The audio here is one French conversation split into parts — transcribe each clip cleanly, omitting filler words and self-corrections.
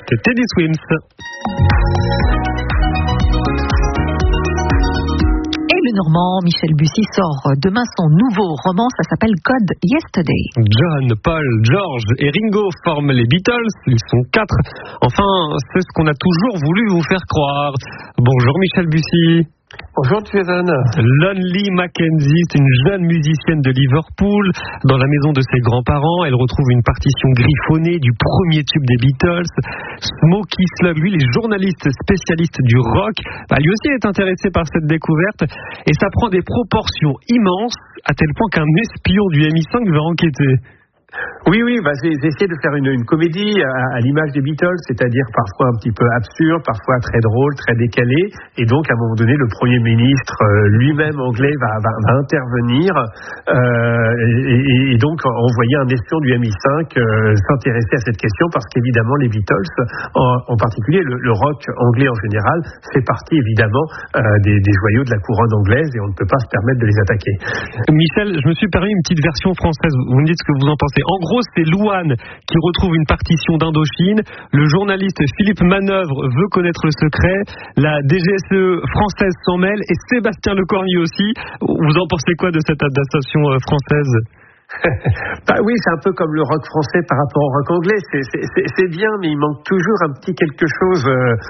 c'était Teddy Swims. Et le Normand Michel Bussy sort demain son nouveau roman, ça s'appelle Code Yesterday. John, Paul, George et Ringo forment les Beatles, ils sont 4. Enfin, c'est ce qu'on a toujours voulu vous faire croire. Bonjour Michel Bussy. Bonjour Jason. Lonely Mackenzie, c'est une jeune musicienne de Liverpool. Dans la maison de ses grands-parents, elle retrouve une partition griffonnée du premier tube des Beatles. Smokey Slug, lui, les journalistes spécialistes du rock, lui aussi est intéressé par cette découverte. Et ça prend des proportions immenses, à tel point qu'un espion du MI5 va enquêter. Oui, j'ai essayé de faire une comédie à l'image des Beatles, c'est-à-dire parfois un petit peu absurde, parfois très drôle, très décalé. Et donc, à un moment donné, le Premier ministre lui-même anglais va intervenir et donc envoyer un espion du MI5 s'intéresser à cette question, parce qu'évidemment, les Beatles, en particulier le rock anglais en général, fait partie évidemment des joyaux de la couronne anglaise, et on ne peut pas se permettre de les attaquer. Michel, je me suis permis une petite version française. Vous me dites ce que vous en pensez. En gros, c'est Louane qui retrouve une partition d'Indochine. Le journaliste Philippe Manœuvre veut connaître le secret. La DGSE française s'en mêle et Sébastien Lecornu aussi. Vous en pensez quoi de cette adaptation française ? Oui, c'est un peu comme le rock français par rapport au rock anglais. C'est bien, mais il manque toujours un petit quelque chose.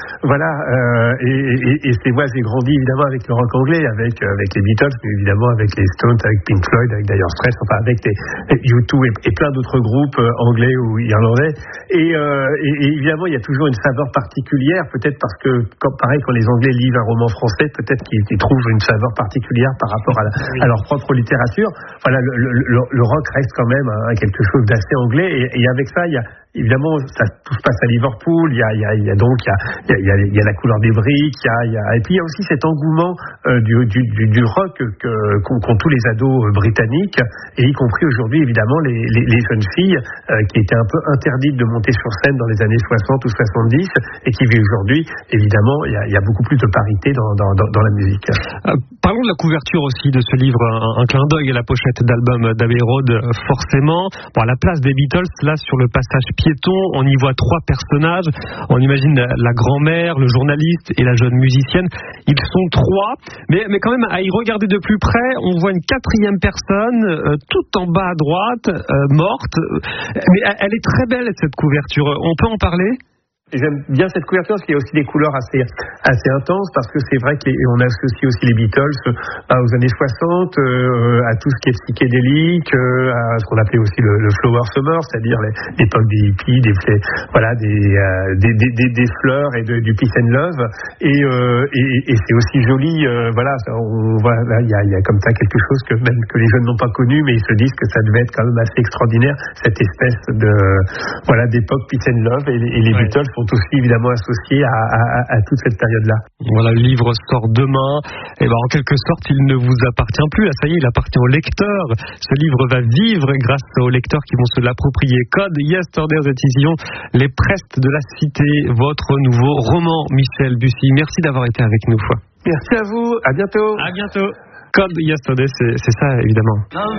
Et c'est moi, j'ai grandi évidemment avec le rock anglais, avec les Beatles, mais évidemment avec les Stones, avec Pink Floyd, avec Dire Straits, avec U2 et plein d'autres groupes anglais ou irlandais. Et évidemment, il y a toujours une saveur particulière, peut-être parce que, quand les Anglais lisent un roman français, peut-être qu'ils trouvent une saveur particulière par rapport à leur propre littérature. Voilà, le rock reste quand même quelque chose d'assez anglais, et avec ça, il y a évidemment, tout se passe à Liverpool. Il y a la couleur des briques, et puis il y a aussi cet engouement du rock qu'ont tous les ados britanniques, et y compris aujourd'hui évidemment les jeunes filles qui étaient un peu interdites de monter sur scène dans les années 60 ou 70, et qui vivent aujourd'hui, évidemment, il y a beaucoup plus de parité dans la musique. Parlons de la couverture aussi de ce livre, un clin d'œil à la pochette d'album d'Abbey Road, forcément. À la place des Beatles, là sur le passage piéton, on y voit 3 personnages. On imagine la grand-mère, le journaliste et la jeune musicienne. Ils sont 3, mais quand même, à y regarder de plus près, on voit une 4e personne, tout en bas à droite, morte. Mais elle est très belle, cette couverture. On peut en parler ? J'aime bien cette couverture parce qu'il y a aussi des couleurs assez intenses, parce que c'est vrai qu'on associe aussi les Beatles aux années 60, à tout ce qui est psychédélique, à ce qu'on appelait aussi le Flower Summer, c'est-à-dire l'époque des hippies, des fleurs et du peace and love, et c'est aussi joli, on voit là, il y a comme ça quelque chose que les jeunes n'ont pas connu, mais ils se disent que ça devait être quand même assez extraordinaire, cette espèce d'époque peace and love, et les Beatles sont aussi évidemment associés à toute cette période-là. Voilà, le livre sort demain. Et en quelque sorte, il ne vous appartient plus. Là, ça y est, il appartient aux lecteurs. Ce livre va vivre grâce aux lecteurs qui vont se l'approprier. Code Yesterday aux éditions Les Prestes de la Cité, votre nouveau roman, Michel Bussy. Merci d'avoir été avec nous. Merci à vous. À bientôt. À bientôt. Code Yesterday, c'est ça, évidemment.